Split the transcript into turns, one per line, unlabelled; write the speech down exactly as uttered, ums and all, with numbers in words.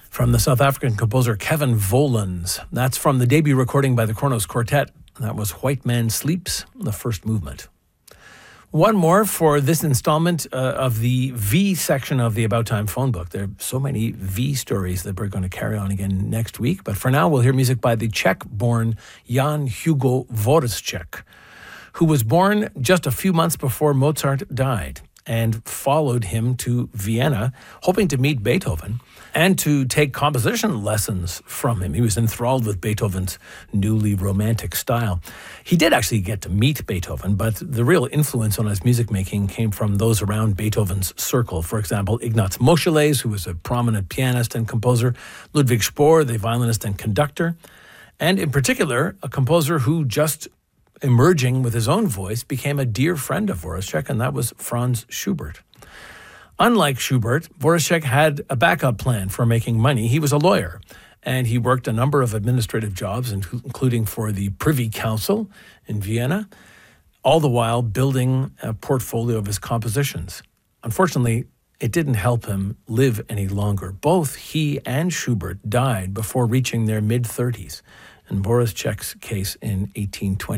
from the South African composer Kevin Volans. That's from the debut recording by the Kronos Quartet. That was White Man Sleeps, the first movement. One more for this installment uh, of the V section of the About Time phone book. There are so many V stories that we're going to carry on again next week. But for now, we'll hear music by the Czech-born Jan Hugo Dvořák, who was born just a few months before Mozart died and followed him to Vienna, hoping to meet Beethoven and to take composition lessons from him. He was enthralled with Beethoven's newly romantic style. He did actually get to meet Beethoven, but the real influence on his music making came from those around Beethoven's circle. For example, Ignaz Moscheles, who was a prominent pianist and composer, Ludwig Spohr, the violinist and conductor, and in particular, a composer who just emerging with his own voice became a dear friend of Dvořák, and that was Franz Schubert. Unlike Schubert, Dvořák had a backup plan for making money. He was a lawyer, and he worked a number of administrative jobs, including for the Privy Council in Vienna, all the while building a portfolio of his compositions. Unfortunately, it didn't help him live any longer. Both he and Schubert died before reaching their mid-thirties, in Dvořák's case in eighteen twenty.